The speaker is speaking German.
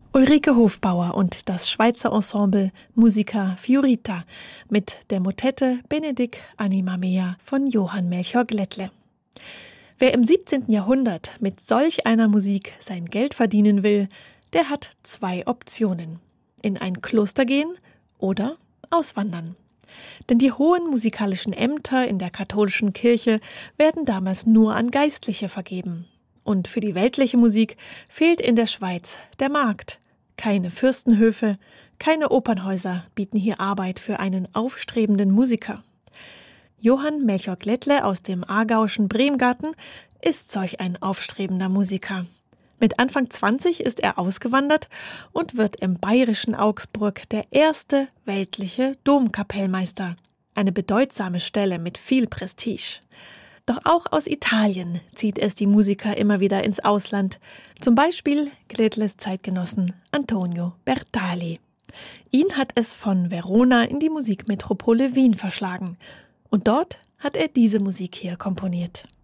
Ulrike Hofbauer und das Schweizer Ensemble Musica Fiorita mit der Motette Benedict Anima Mea von Johann Melchior Glättle. Wer im 17. Jahrhundert mit solch einer Musik sein Geld verdienen will, der hat zwei Optionen: in ein Kloster gehen oder auswandern. Denn die hohen musikalischen Ämter in der katholischen Kirche werden damals nur an Geistliche vergeben. Und für die weltliche Musik fehlt in der Schweiz der Markt. Keine Fürstenhöfe, keine Opernhäuser bieten hier Arbeit für einen aufstrebenden Musiker. Johann Melchior Glättle aus dem aargauischen Bremgarten ist solch ein aufstrebender Musiker. Mit Anfang 20 ist er ausgewandert und wird im bayerischen Augsburg der erste weltliche Domkapellmeister. Eine bedeutsame Stelle mit viel Prestige. Doch auch aus Italien zieht es die Musiker immer wieder ins Ausland. Zum Beispiel Glättles Zeitgenossen Antonio Bertali. Ihn hat es von Verona in die Musikmetropole Wien verschlagen. Und dort hat er diese Musik hier komponiert.